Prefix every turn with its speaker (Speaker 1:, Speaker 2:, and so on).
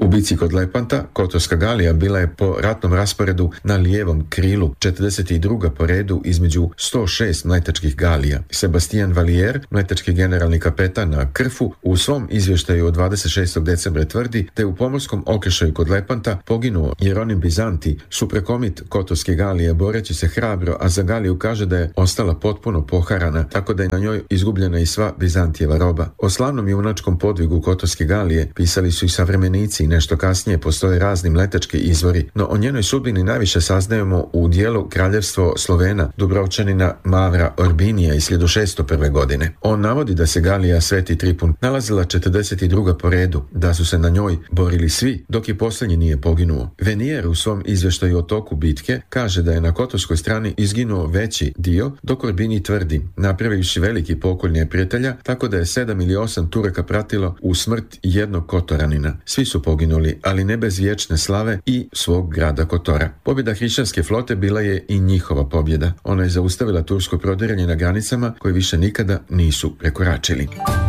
Speaker 1: U bici kod Lepanta, Kotorska Galija bila je po ratnom rasporedu na lijevom krilu, 42. po redu između 106 mletačkih galija. Sebastian Valier, mletački generalni kapetan na Krfu, u svom izvještaju od 26. decembra tvrdi da je u pomorskom okršaju kod Lepanta poginuo Jeronim Bizanti, suprekomit Kotorske Galije, boreći se hrabro, a za Galiju kaže da je ostala potpuno poharana, tako da je na njoj izgubljena i sva Bizantijeva roba. O slavnom junačkom podvigu Kotorske Galije pisali su i savremenici i nešto kasnije postoje razni mletački izvori, no o njenoj sudbini najviše saznajemo u dijelu Kraljevstvo Slovena, Dubrovčanina Mavra Orbinija iz 1601. godine. On navodi da se Galija Sveti Tripun nalazila 42. po redu, da su se na njoj borili svi, dok i posljednji nije poginuo. Venier u svom izvještaju o toku bitke kaže da je na kotorskoj strani izginuo veći dio, dok Orbini tvrdi, napravivši veliki pokolj neprijatelja, tako da je 7 ili 8 Turaka pratilo u smrt jednog Kotoranina. Svi su poginuli, ali ne bez vječne slave i svog grada Kotora. Pobjeda hrišćanske flote bila je i njihova pobjeda. Ona je zaustavila tursko prodiranje na granicama koje više nikada nisu prekoračili.